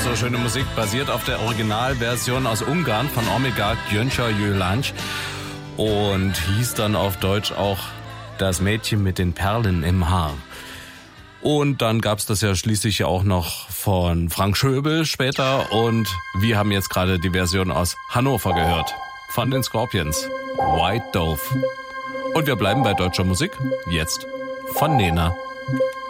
so schöne Musik basiert auf der Originalversion aus Ungarn von Omega Gyöngyös Gyöngy und hieß dann auf Deutsch auch Das Mädchen mit den Perlen im Haar. Und dann gab's das ja schließlich auch noch von Frank Schöbel später und wir haben jetzt gerade die Version aus Hannover gehört von den Scorpions, White Dove. Und wir bleiben bei deutscher Musik, jetzt von Nena.